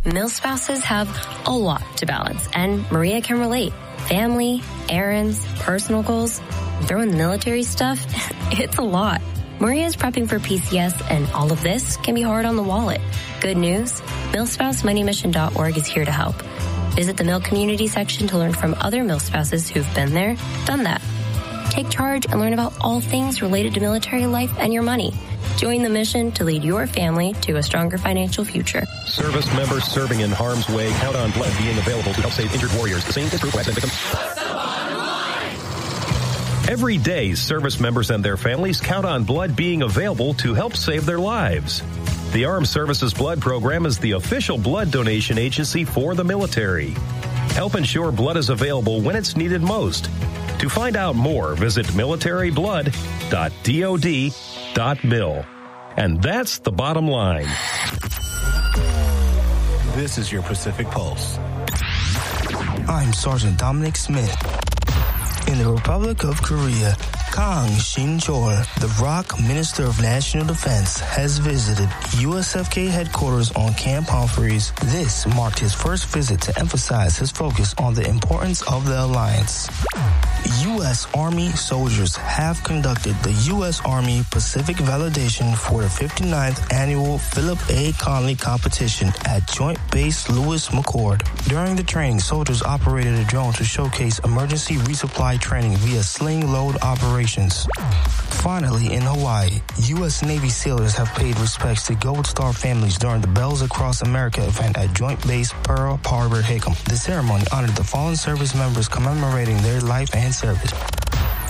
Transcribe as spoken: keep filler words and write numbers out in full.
Milspouses have a lot to balance, and Maria can relate. Family, errands, personal goals, throw in the military stuff, it's a lot. Maria is prepping for P C S, and all of this can be hard on the wallet. Good news, milspouse money mission dot org is here to help. Visit the Mill Community section to learn from other Milspouses who've been there, done that. Take charge and learn about all things related to military life and your money. Join the mission to lead your family to a stronger financial future. Service members serving in harm's way count on blood being available to help save injured warriors. The same is true for accident victims. Every day, service members and their families count on blood being available to help save their lives. The Armed Services Blood Program is the official blood donation agency for the military. Help ensure blood is available when it's needed most. To find out more, visit military blood dot dod dot mil. And that's the bottom line. This is your Pacific Pulse. I'm Sergeant Dominic Smith. In the Republic of Korea, Kang Shin-chol, the R O C Minister of National Defense, has visited U S F K headquarters on Camp Humphreys. This marked his first visit to emphasize his focus on the importance of the alliance. U S Army soldiers have conducted the U S Army Pacific Validation for the fifty-ninth Annual Philip A. Conley Competition at Joint Base Lewis McChord. During the training, soldiers operated a drone to showcase emergency resupply training via sling load operations. Finally, in Hawaii, U S Navy sailors have paid respects to Gold Star families during the Bells Across America event at Joint Base Pearl Harbor Hickam. The ceremony honored the fallen service members, commemorating their life and service.